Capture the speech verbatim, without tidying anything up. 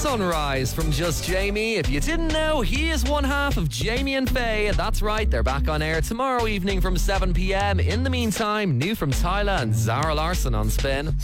Sunrise from Just Jamie. If you didn't know, he is one half of Jamie and Faye. That's right, they're back on air tomorrow evening from seven p.m. In the meantime, new from Tyla and Zara Larsson on Spin.